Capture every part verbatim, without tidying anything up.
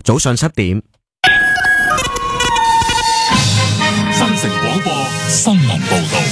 早上七點。 新城廣播新聞報道。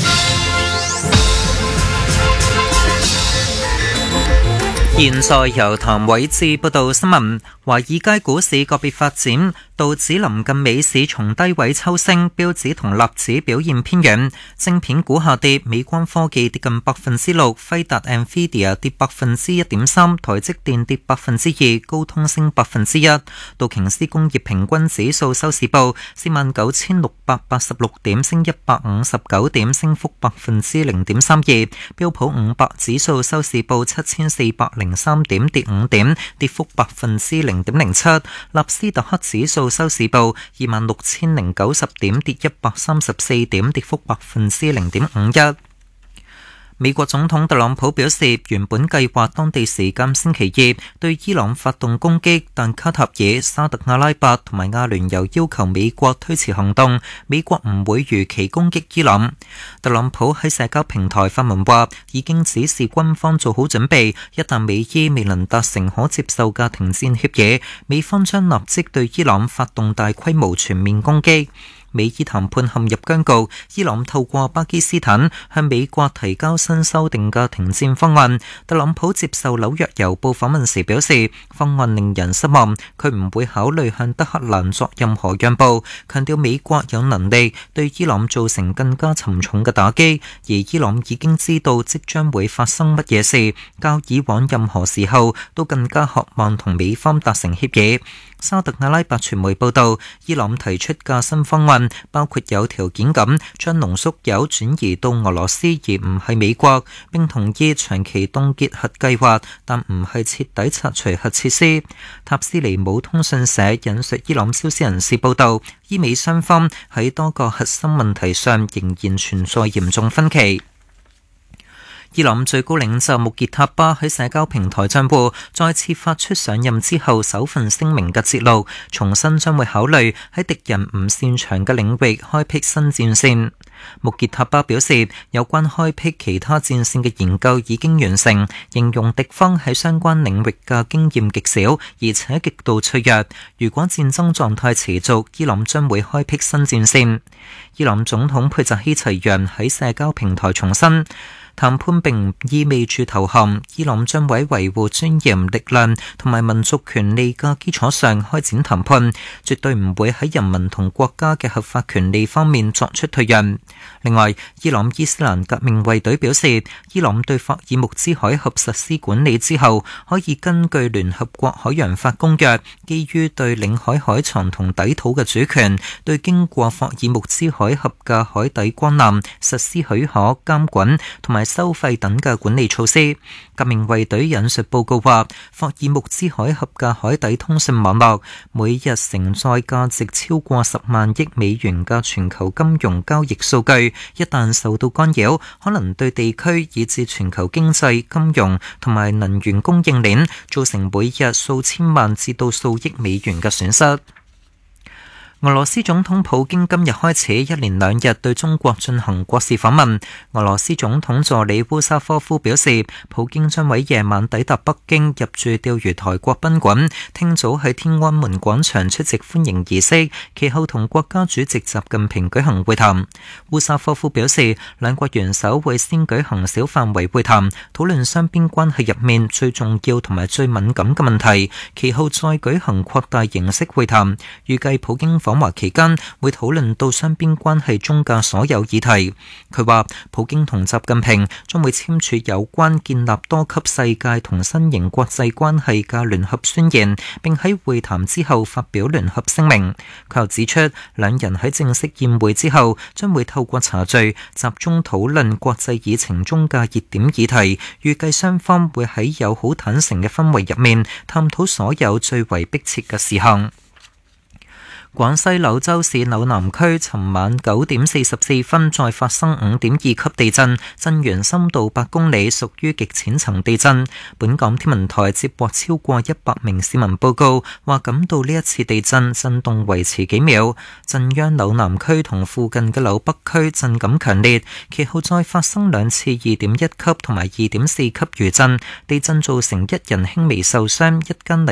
現在由譚偉志報道新聞。華爾街股市個別發展，道指臨近美市從低位抽升，標指同納指表現偏軟。晶片股下跌，美光科技跌近百分之六，輝達 Nvidia 跌百分之一點三，台積電跌百分之二，高通升百分之一。道瓊斯工業平均指數收市報四萬九千六百八十六點，升一百五十九點，升幅百分之零點三二。標普五百指數收市報七千四百零三點，跌五點，跌幅百分之零點零七。納斯達克指數收市報二萬六千零九十點，跌一百三十四點，跌幅百分之零點五一。美國總統特朗普表示，原本計劃當地時間星期二對伊朗發動攻擊，但卡塔爾、沙特阿拉伯同埋阿聯酋要求美國推遲行動，美國唔會如期攻擊伊朗。特朗普喺社交平台發文話，已經指示軍方做好準備，一旦美伊未能達成可接受嘅停戰協議，美方將立即對伊朗發動大規模全面攻擊。美伊談判陷入僵局，伊朗透過巴基斯坦向美國提交新修訂嘅停戰方案。特朗普接受紐約郵報訪問時表示，方案令人失望，佢唔會考慮向德黑蘭作任何讓步，強調美國有能力對伊朗造成更加沉重嘅打擊，而伊朗已經知道即將會發生乜嘢事，較以往任何時候都更加渴望同美方達成協議。沙特阿拉伯傳媒報道，伊朗提出嘅新方案包括有條件咁將濃縮鈾轉移到俄羅斯而唔係美國，並同意長期凍結核計劃，但唔係徹底拆除核設施。塔斯尼姆通訊社引述伊朗消息人士報道，伊美雙方喺多個核心問題上仍然存在嚴重分歧。伊朗最高領袖穆傑塔巴喺社交平台賬戶再次發出上任之後首份聲明嘅節錄，重申將會考慮喺敵人唔擅長嘅領域開闢新戰線。穆傑塔巴表示，有關開闢其他戰線嘅研究已經完成，形容敵方喺相關領域嘅經驗極少，而且極度脆弱。如果戰爭狀態持續，伊朗將會開闢新戰線。伊朗總統佩澤希齊揚喺社交平台重申，談判並唔意味住投降，伊朗將喺維護尊嚴、力量同埋民族權利嘅基礎上開展談判，絕對唔會喺人民同國家嘅合法權利方面作出退讓。另外，伊朗伊斯蘭革命衛隊表示，伊朗對霍爾木茲海峽實施管理之後，可以根據聯合國海洋法公約，基於對領海海床同底土嘅主權，對經過霍爾木茲海峽嘅海底光纜實施許可、監管同埋收費等嘅管理措施。革命衛隊引述報告話，霍爾木茲海峽嘅海底通訊網絡每日承載價值超過十萬億美元嘅全球金融交易數據，一旦受到干擾，可能對地區以至全球經濟、金融同埋能源供應鏈造成每日數千萬至到數億美元嘅損失。俄羅斯總統普京今日開始一連兩日對中國進行國事訪問。俄羅斯總統助理烏沙科夫表示，普京將喺夜晚抵達北京，入住釣魚台國賓館，聽早喺天安門廣場出席歡迎儀式，其後同國家主席習近平舉行會談。烏沙科夫表示，兩國元首會先舉行小範圍會談，討論雙邊關係入面最重要同埋最敏感嘅問題，其後再舉行擴大形式會談。預計普京訪華期間會討論到雙邊關係中嘅所有議題。佢話，普京同習近平將會簽署有關建立多級世界同新型國際關係嘅聯合宣言，並喺會談之後發表聯合聲明。佢又指出，兩人喺正式宴會之後將會透過茶敘集中討論國際議程中嘅熱點議題，預計雙方會喺友好坦誠嘅氛圍入面探討所有最為迫切嘅事項。廣西柳州市柳南區尋晚九點四十四分再發生五點二級地震，震源深度八公里，屬於極淺層地震。本港天文台接獲超過一百名市民報告，話感到呢一次地震震動維持幾秒，震央柳南區同附近嘅柳北區震感強烈，其後再發生兩次二點一級同埋二點四級餘震，地震造成一人輕微受傷，一間